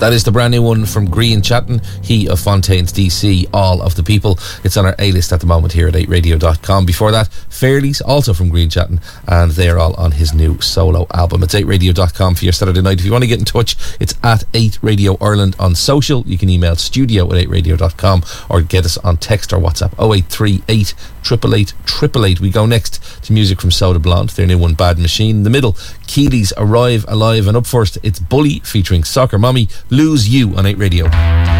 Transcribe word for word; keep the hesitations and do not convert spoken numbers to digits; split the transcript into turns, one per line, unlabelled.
That is the brand new one from Green Chatton, he of Fontaine's D C, All of the People. It's on our A-list at the moment here at eight radio dot com. Before that, Fairlies, also from Green Chatton, and they're all on his new solo album. It's eight radio dot com for your Saturday night. If you want to get in touch, it's at eight radio Ireland on social. You can email studio at eight radio dot com or get us on text or WhatsApp oh eight three eight, eight eight eight, eight eight eight. We go next to music from Soda Blonde, their new one, Bad Machine. In the middle, Keeley's Arrive Alive, and up first, it's Bully featuring Soccer Mommy, Lose You on eight Radio.